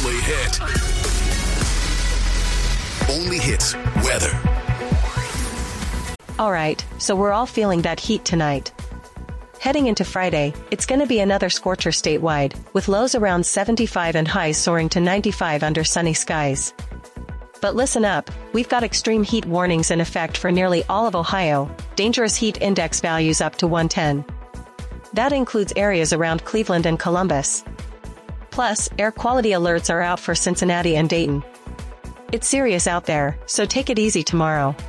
Only hit. Only hits weather. All right, so we're all feeling that heat tonight. Heading into Friday, it's going to be another scorcher statewide, with lows around 75 and highs soaring to 95 under sunny skies. But listen up, we've got extreme heat warnings in effect for nearly all of Ohio, dangerous heat index values up to 110. That includes areas around Cleveland and Columbus. Plus, air quality alerts are out for Cincinnati and Dayton. It's serious out there, so take it easy tomorrow.